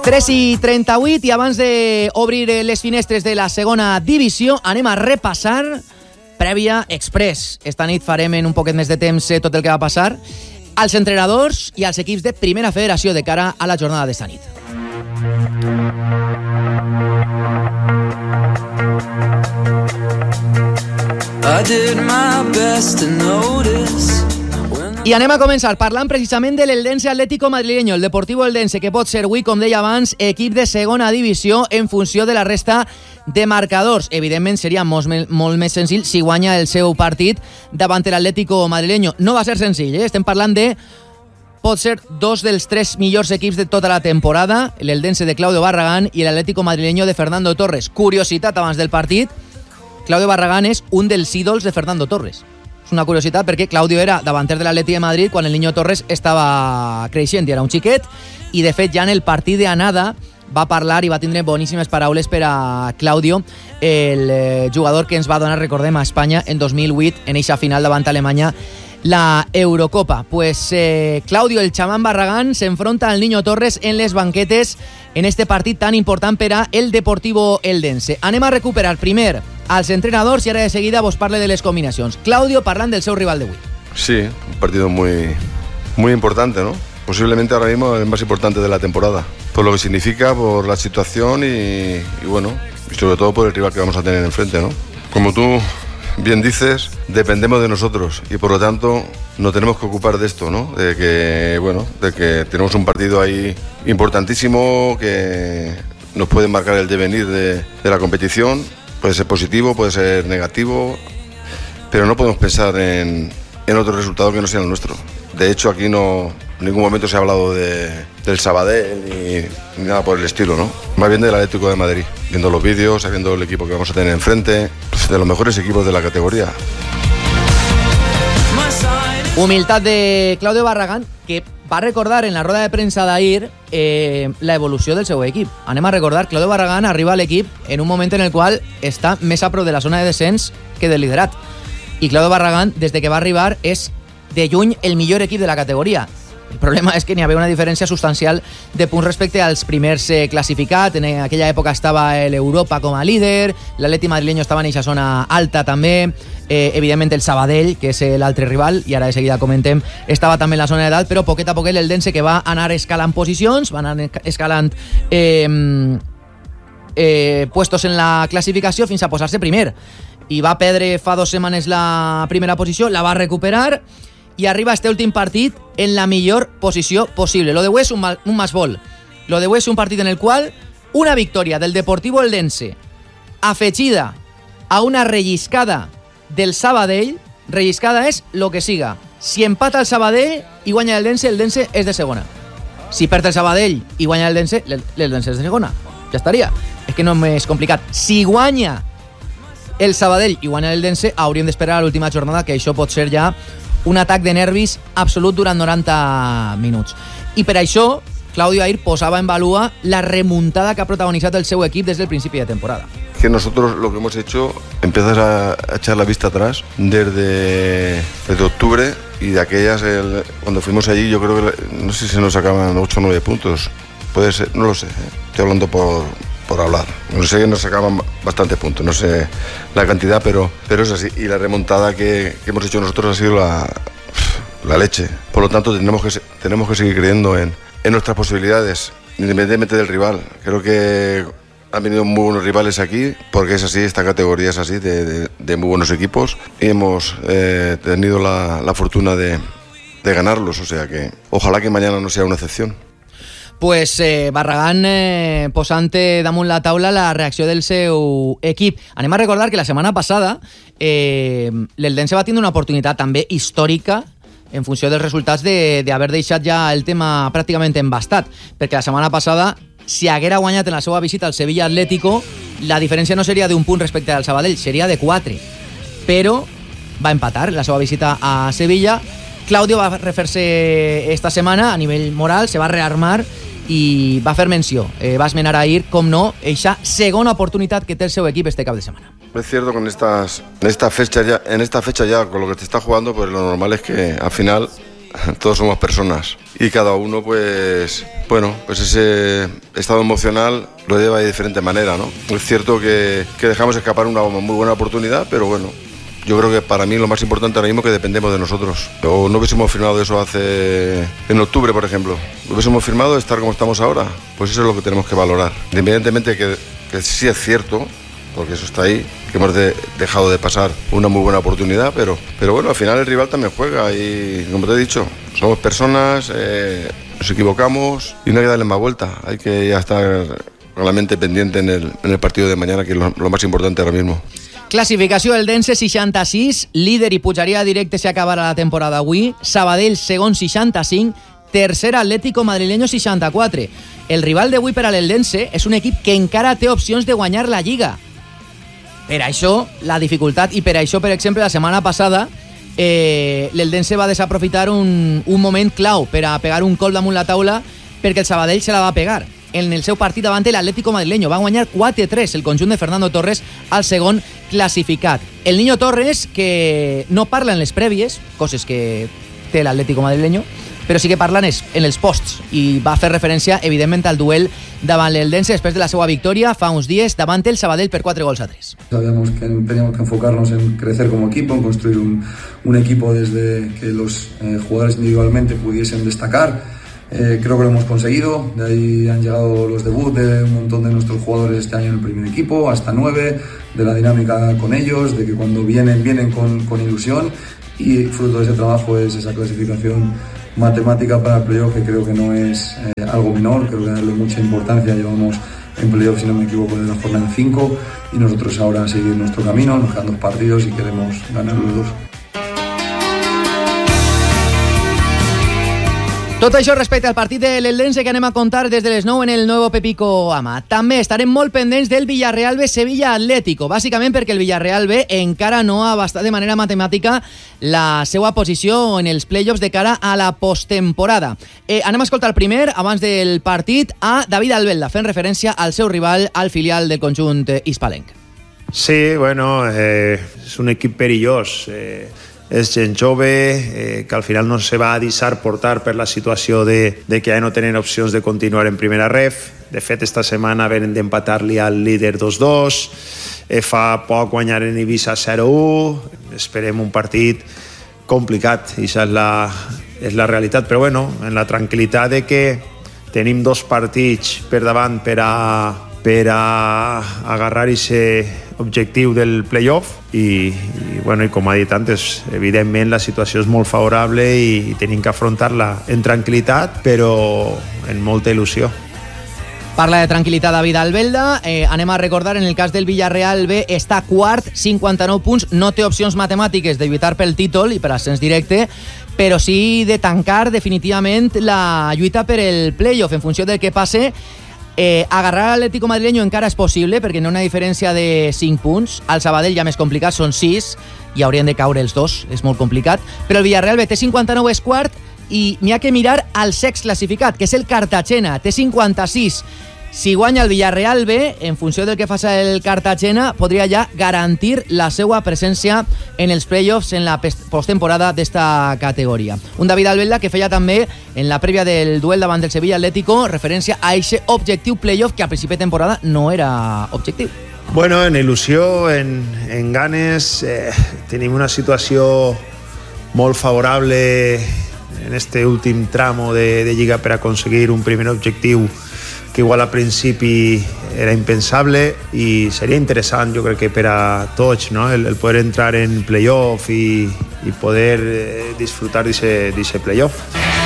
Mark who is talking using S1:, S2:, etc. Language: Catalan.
S1: 3:38 i abans d'obrir les finestres de la segona divisió anem a repassar prèvia express. Esta nit farem en un poquet més de temps tot el que va passar als entrenadors i als equips de Primera Federació de cara a la jornada d'esta nit. I did my best to notice. I anem a començar parlant precisament de l'Eldense Atlético Madrileño, el Deportivo Eldense, que pot ser avui, com deia abans, equip de segona divisió en funció de la resta de marcadors. Evidentment seria molt més senzill si guanya el seu partit davant l'Atlético Madrileño. No va ser senzill, Estem parlant de pot ser dos dels tres millors equips de tota la temporada, l'Eldense de Claudio Barragán i l'Atlético Madrileño de Fernando Torres. Curiositat abans del partit, Claudio Barragán és un dels ídols de Fernando Torres. És una curiositat perquè Claudio era davanter de l'Atleti de Madrid quan el Niño Torres estava creixent i era un xiquet, i de fet ja en el partit d'anada va parlar i va tindre boníssimes paraules per a Claudio, el jugador que ens va donar, recordem, a Espanya en 2008 en eixa final davant Alemanya la Eurocopa. Pues Claudio, el chamán Barragán, se enfronta al Niño Torres en les banquetes en este partit tan important per a el Deportivo Eldense. Anem a recuperar primer als entrenadors i ara de seguida vos parle de les combinacions. Claudio parlant del seu rival d'avui.
S2: Sí, un partido muy importante, ¿no? Posiblemente ahora mismo el más importante de la temporada, por lo que significa, por la situación y bueno, y sobre todo por el rival que vamos a tener enfrente, ¿no? Como tú bien dices, dependemos de nosotros y por lo tanto nos tenemos que ocupar de esto, ¿no? De que tenemos un partido ahí importantísimo que nos puede marcar el devenir de la competición. Puede ser positivo, puede ser negativo, pero no podemos pensar en otro resultado que no sea el nuestro. De hecho, aquí no en ningún momento se ha hablado del Sabadell ni nada por el estilo, ¿no? Más bien del Atlético de Madrid, viendo los vídeos, sabiendo el equipo que vamos a tener enfrente, pues de los mejores equipos de la categoría.
S1: Humilitat de Claudio Barragán, que va recordar en la roda de premsa d'ahir la evolució del seu equip. Anem a recordar, Claudio Barragán arriba a l'equip en un moment en el qual està més a prop de la zona de descens que del liderat. I Claudio Barragán, des de que va arribar, és de lluny el millor equip de la categoria. El problema és que n'hi havia una diferència substancial de punts respecte als primers classificats. En aquella època estava l'Europa com a líder, l'Atleti madrileño estava en aquesta zona alta també, evidentment el Sabadell, que és l'altre rival, i ara de seguida comentem, estava també en la zona de dalt, però poquet a poquet l'Eldense, que va anar escalant posicions, va anar escalant puestos en la classificació fins a posar-se primer. I va perdre fa 2 setmanes la primera posició, la va recuperar i arriba a este últim partit en la millor posició possible. Lo de avui és un must-ball. Lo de avui és un partit en el qual una victòria del Deportivo Eldense afegida a una relliscada del Sabadell, relliscada és lo que siga. Si empata el Sabadell i guanya l'Eldense, l'Eldense és de segona. Si perd el Sabadell i guanya l'Eldense, l'Eldense és de segona. Ja estaria. És que no és més complicat. Si guanya el Sabadell i guanya l'Eldense, hauríem d'esperar a l'última jornada, que això pot ser ja un atac de nervis absolut durant 90 minuts. I per això, Claudio ahir posava en valua la remuntada que ha protagonitzat el seu equip des del principi de temporada.
S2: Que nosotros lo que hemos hecho, empiezas a echar la vista atrás desde octubre y de aquellas, cuando fuimos allí, yo creo que no sé si se nos sacaban 8 o 9 puntos. Puede ser, no lo sé, estoy hablando por hablar. No sé que nos sacaban bastantes puntos, no sé la cantidad, pero es así. Y la remontada que hemos hecho nosotros ha sido la leche. Por lo tanto, tenemos que seguir creyendo en nuestras posibilidades, independientemente del rival. Creo que han venido muy buenos rivales aquí, porque es así, esta categoría es así, de muy buenos equipos. Y hemos tenido la fortuna de ganarlos, o sea que ojalá que mañana no sea una excepción.
S1: Pues Barragán posant damunt la taula la reacció del seu equip. Anem a recordar que la setmana passada l'Eldense va tindre una oportunitat també històrica en funció dels resultats d'haver deixat ja el tema pràcticament embastat, perquè la setmana passada, si haguera guanyat en la seva visita al Sevilla Atlético, la diferència no seria d'un punt respecte al Sabadell, seria de 4, però va empatar la seva visita a Sevilla. Claudio va refer-se esta setmana a nivell moral, se va rearmar i va fer menció. Va esmenar ahir, com no, eixa segona oportunitat que té el seu equip este cap de setmana.
S2: Es cierto que en esta fecha ya, con lo que te está jugando, pues lo normal es que al final todos somos personas y cada uno pues ese estado emocional lo lleva de diferente manera, ¿no? Es cierto que dejamos escapar una muy buena oportunidad, pero bueno, yo creo que para mí lo más importante ahora mismo es que dependemos de nosotros. O no hubiésemos firmado eso en octubre, por ejemplo. Hubiésemos firmado estar como estamos ahora. Pues eso es lo que tenemos que valorar. Independientemente que sí es cierto, porque eso está ahí, que hemos dejado de pasar una muy buena oportunidad, pero bueno, al final el rival también juega y, como te he dicho, somos personas, nos equivocamos y no hay que darle más vuelta. Hay que ya estar realmente pendiente en el partido de mañana, que es lo más importante ahora mismo.
S1: Classificació Eldense 66, líder i pujaria directe si acabara la temporada avui. Sabadell segon 65, tercer Atlético Madrileño 64. El rival d'avui per a l'Eldense és un equip que encara té opcions de guanyar la Lliga. Per això, la dificultat, i per això, per exemple, la setmana passada l'Eldense va desaprofitar un moment clau per a pegar un col damunt la taula perquè el Sabadell se la va pegar. En el seu partit davant l'Atlético Madrileño va guanyar 4-3 el conjunt de Fernando Torres al segon classificat. El Niño Torres, que no parla en les prèvies, coses que té l'Atlético Madrileño, però sí que parlen en els posts, i va fer referència evidentment al duel davant l'Eldense després de la seva victòria fa uns dies davant el Sabadell per 4-3.
S3: Sabíamos que teníamos que enfocarnos en crecer como equipo, en construir un equipo desde que los jugadores individualmente pudiesen destacar. Creo que lo hemos conseguido. De ahí han llegado los debuts de un montón de nuestros jugadores este año en el primer equipo, hasta 9, de la dinámica con ellos, de que cuando vienen con ilusión, y fruto de ese trabajo es esa clasificación matemática para el playoff, que creo que no es algo menor. Creo que darle mucha importancia. Llevamos en playoff, si no me equivoco, de la jornada 5, y nosotros ahora seguir nuestro camino. Nos quedan 2 partidos y queremos ganar los 2.
S1: Tot això respecte al partit de l'Eldense que anem a contar des de les 9 en el Nuevo Pepico Ama. També estarem molt pendents del Villarreal B Sevilla Atlético, bàsicament perquè el Villarreal B encara no ha abastat de manera matemàtica la seva posició en els playoffs de cara a la posttemporada. Anem a escoltar primer, abans del partit, a David Albelda, fent referència al seu rival, al filial del conjunt hispalenc.
S4: Sí, bueno, és un equip perillós. És gent jove que al final no se va a deixar portar per la situació de que ja no tenen opcions de continuar en primera ref. De fet, esta setmana venen d'empatar-li al líder 2-2, fa poc guanyar en Ibiza 0-1. Esperem un partit complicat, i això és la realitat, però bueno, en la tranquil·litat de que tenim 2 partits per davant per a agarrar aquest objectiu del playoff i bueno, i com ha dit antes, evidentment la situació és molt favorable i tenim que afrontar-la en tranquil·litat, però en molta il·lusió.
S1: Parla de tranquil·litat David Albelda. Anem a recordar, en el cas del Villarreal B està quart, 59 punts, no té opcions matemàtiques de lluitar pel títol i per ascens directe, però sí de tancar definitivament la lluita per el playoff. En funció del que passe, agarrar l'Atlético Madrileño encara és possible, perquè no hi ha una diferència de 5 punts. Al Sabadell ja més complicat, són 6 i haurien de caure els 2, és molt complicat, però el Villarreal B té 59, és quart, i n'hi ha que mirar al sext classificat, que és el Cartagena, té 56. Si guanya el Villarreal B, en funció del que faci el Cartagena, podria ja garantir la seva presència en els playoffs en la posttemporada d'esta categoria. Un David Albelda que feia també, en la prèvia del duel davant del Sevilla Atlético, referència a aquest objectiu playoff que a principi de temporada no era objectiu.
S4: Bueno, en il·lusió, en ganes, tenim una situació molt favorable en este últim tramo de Lliga per aconseguir un primer objectiu que igual al principi era impensable, i seria interessant, jo crec que per a tots, no? el poder entrar en playoff i poder disfrutar d'aquest playoff.